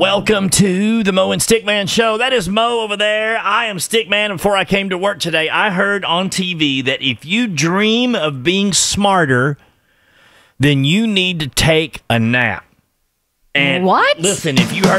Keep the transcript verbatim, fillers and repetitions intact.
Welcome to the Mo and Stickman Show. That is Mo over there. I am Stickman. Before I came to work today, I heard on T V that if you dream of being smarter, then you need to take a nap. And what? Listen, if you heard